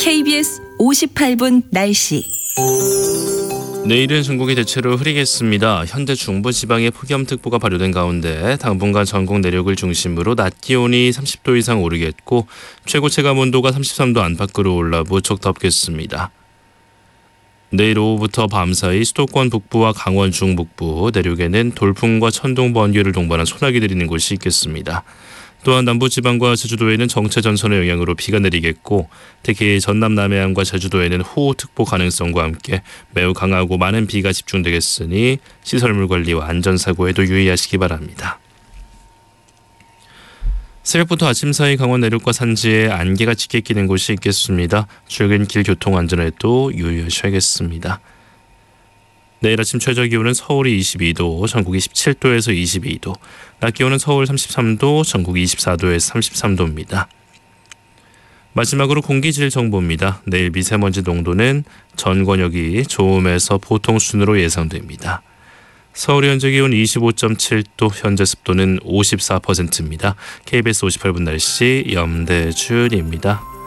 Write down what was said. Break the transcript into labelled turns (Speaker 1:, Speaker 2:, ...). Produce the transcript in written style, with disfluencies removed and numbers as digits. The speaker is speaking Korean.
Speaker 1: KBS 58분 날씨.
Speaker 2: 내일은 전국이 대체로 흐리겠습니다. 현재 중부지방에 폭염특보가 발효된 가운데 당분간 전국 내륙을 중심으로 낮 기온이 30도 이상 오르겠고 최고 체감온도가 33도 안팎으로 올라 무척 덥겠습니다. 내일 오후부터 밤사이 수도권 북부와 강원 중북부, 내륙에는 돌풍과 천둥, 번개를 동반한 소나기 내리는 곳이 있겠습니다. 또한 남부지방과 제주도에는 정체전선의 영향으로 비가 내리겠고 특히 전남 남해안과 제주도에는 호우특보 가능성과 함께 매우 강하고 많은 비가 집중되겠으니 시설물 관리와 안전사고에도 유의하시기 바랍니다. 새벽부터 아침 사이 강원 내륙과 산지에 안개가 짙게 끼는 곳이 있겠습니다. 출근길 교통안전에도 유의하셔야겠습니다. 내일 아침 최저기온은 서울이 22도, 전국이 17도에서 22도, 낮 기온은 서울 33도, 전국이 24도에서 33도입니다. 마지막으로 공기질 정보입니다. 내일 미세먼지 농도는 전 권역이 좋음에서 보통 수준으로 예상됩니다. 서울의 현재 기온 25.7도, 현재 습도는 54%입니다. KBS 58분 날씨 염대준입니다.